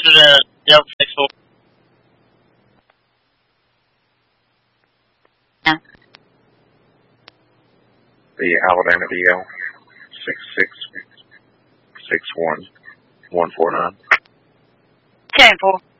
Roger that. Yep, 6-4. Yeah. The Alabama DL 6661 149. 10-4.